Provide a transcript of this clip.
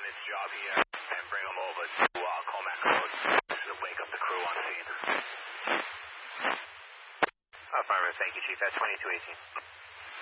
this job here and bring them over to Comac Road to wake up the crew on scene. Affirmative. Thank you, Chief. That's 2218.